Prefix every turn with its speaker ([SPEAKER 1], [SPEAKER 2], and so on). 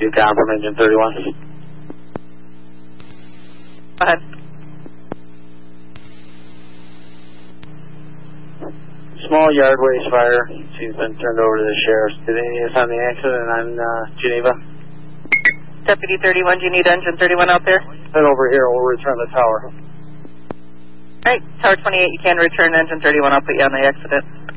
[SPEAKER 1] do com from engine 31.
[SPEAKER 2] Go ahead.
[SPEAKER 1] Small yard waste fire. She's been turned over to the sheriff's. Did any of us on the accident on Geneva?
[SPEAKER 2] Deputy 31, do you need engine 31 out there?
[SPEAKER 1] Head over here. We'll return the tower.
[SPEAKER 2] All right, Tower 28, you can return engine 31. I'll put you on the accident.